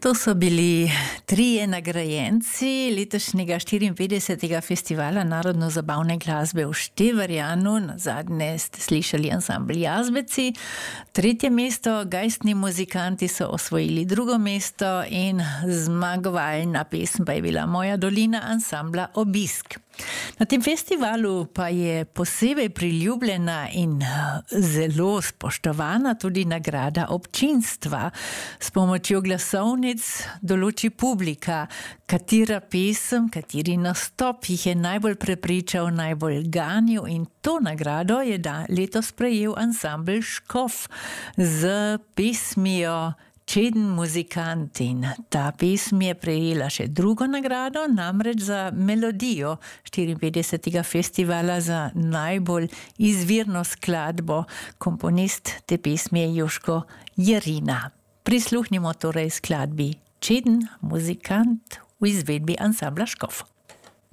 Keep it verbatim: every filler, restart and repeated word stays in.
To so bili trije nagrajenci letošnjega štiriinpetdesetega festivala narodno-zabavne glasbe v Števerjanu. Nazadnje ste slišali ansambel Jazbeci. Tretje mesto, Geistni muzikanti, so osvojili drugo mesto in zmagovalna pesem pa je bila Moja dolina ansambla Obisk. Na tem festivalu pa je posebej priljubljena in zelo spoštovana tudi nagrada občinstva. S pomočjo glasovnic določi publika, katera pesem, kateri nastop jih je najbolj prepričal, najbolj ganil, in to nagrado je da letos prejel ansambel Škof z pesmijo Čeden muzikant, in ta pesem je prejela še drugo nagrado, namreč za melodijo štiriinpetdesetega festivala za najbolj izvirno skladbo. Komponist te pesmi je Joško Jerina. Prisluhnimo torej skladbi Čeden muzikant v izvedbi ansambla Škof.